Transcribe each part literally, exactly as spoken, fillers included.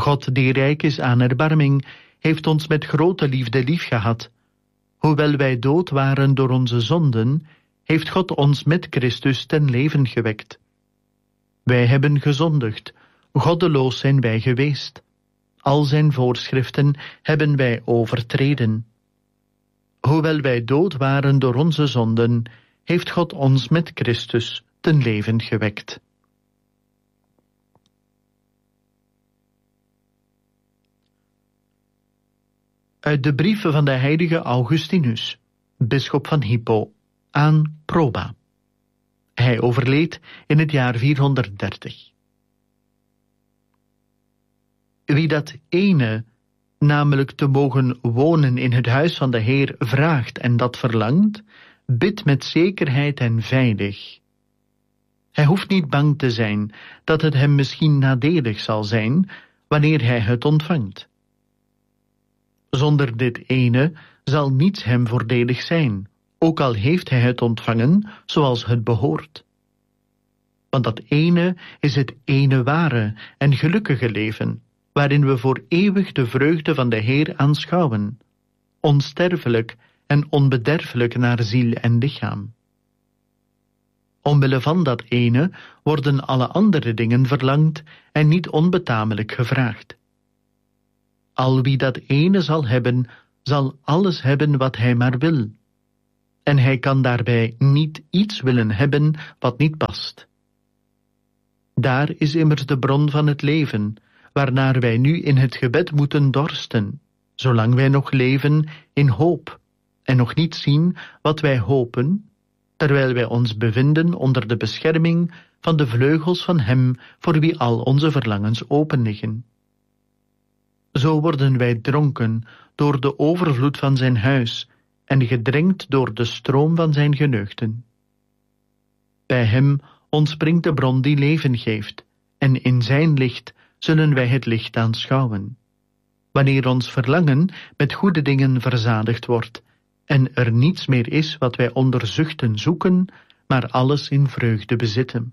God die rijk is aan erbarming, heeft ons met grote liefde liefgehad. Hoewel wij dood waren door onze zonden, heeft God ons met Christus ten leven gewekt. Wij hebben gezondigd, goddeloos zijn wij geweest. Al zijn voorschriften hebben wij overtreden. Hoewel wij dood waren door onze zonden, heeft God ons met Christus ten leven gewekt. Uit de brieven van de heilige Augustinus, bisschop van Hippo, aan Proba. Hij overleed in het jaar vierhonderddertig. Wie dat ene, namelijk te mogen wonen in het huis van de Heer, vraagt en dat verlangt, bidt met zekerheid en veilig. Hij hoeft niet bang te zijn dat het hem misschien nadelig zal zijn wanneer hij het ontvangt. Zonder dit ene zal niets hem voordelig zijn, ook al heeft hij het ontvangen zoals het behoort. Want dat ene is het ene ware en gelukkige leven, waarin we voor eeuwig de vreugde van de Heer aanschouwen, onsterfelijk en onbederfelijk naar ziel en lichaam. Omwille van dat ene worden alle andere dingen verlangd en niet onbetamelijk gevraagd. Al wie dat ene zal hebben, zal alles hebben wat hij maar wil. En hij kan daarbij niet iets willen hebben wat niet past. Daar is immers de bron van het leven, waarnaar wij nu in het gebed moeten dorsten, zolang wij nog leven in hoop, en nog niet zien wat wij hopen, terwijl wij ons bevinden onder de bescherming van de vleugels van Hem voor wie al onze verlangens open liggen. Zo worden wij dronken door de overvloed van zijn huis en gedrenkt door de stroom van zijn geneugten. Bij hem ontspringt de bron die leven geeft, en in zijn licht zullen wij het licht aanschouwen. Wanneer ons verlangen met goede dingen verzadigd wordt, en er niets meer is wat wij onder zuchten zoeken, maar alles in vreugde bezitten.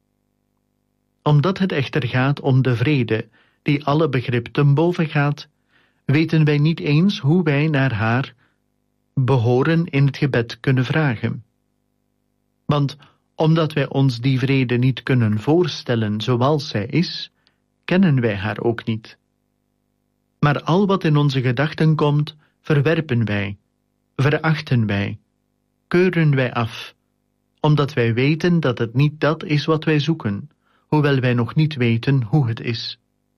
Omdat het echter gaat om de vrede, die alle begrip ten boven gaat, weten wij niet eens hoe wij naar haar behoren in het gebed kunnen vragen. Want omdat wij ons die vrede niet kunnen voorstellen zoals zij is, kennen wij haar ook niet. Maar al wat in onze gedachten komt, verwerpen wij, verachten wij, keuren wij af, omdat wij weten dat het niet dat is wat wij zoeken, hoewel wij nog niet weten hoe het is.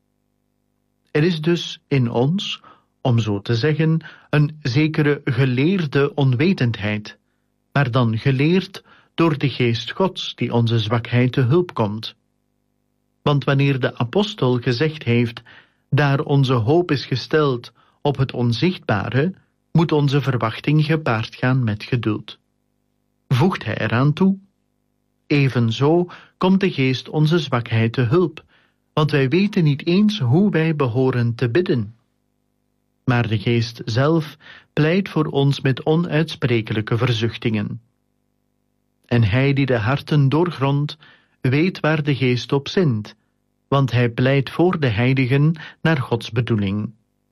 Er is dus in ons, om zo te zeggen, een zekere geleerde onwetendheid, maar dan geleerd door de geest Gods die onze zwakheid te hulp komt. Want wanneer de apostel gezegd heeft, daar onze hoop is gesteld op het onzichtbare, moet onze verwachting gepaard gaan met geduld. Voegt hij eraan toe, evenzo komt de geest onze zwakheid te hulp, want wij weten niet eens hoe wij behoren te bidden. Maar de geest zelf pleit voor ons met onuitsprekelijke verzuchtingen. En hij die de harten doorgrondt, weet waar de geest op zint, want hij pleit voor de heiligen naar Gods bedoeling.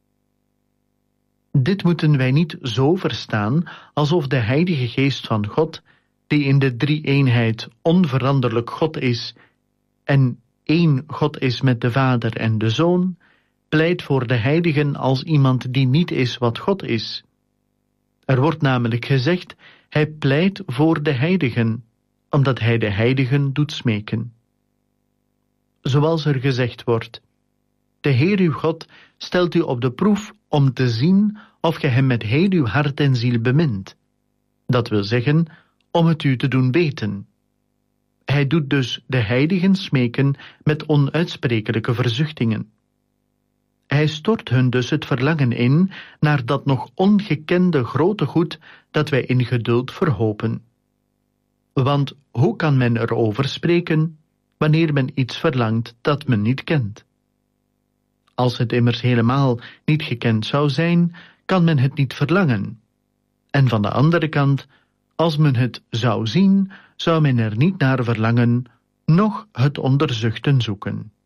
Dit moeten wij niet zo verstaan, alsof de heilige geest van God, die in de drie-eenheid onveranderlijk God is en één God is met de Vader en de Zoon, pleit voor de heiligen als iemand die niet is wat God is. Er wordt namelijk gezegd, hij pleit voor de heiligen, omdat hij de heiligen doet smeken. Zoals er gezegd wordt, de Heer uw God stelt u op de proef om te zien of ge hem met heel uw hart en ziel bemint. Dat wil zeggen, om het u te doen weten. Hij doet dus de heiligen smeken met onuitsprekelijke verzuchtingen. Hij stort hun dus het verlangen in naar dat nog ongekende grote goed dat wij in geduld verhopen. Want hoe kan men erover spreken wanneer men iets verlangt dat men niet kent? Als het immers helemaal niet gekend zou zijn, kan men het niet verlangen. En van de andere kant, als men het zou zien, zou men er niet naar verlangen, noch het onderzuchten zoeken.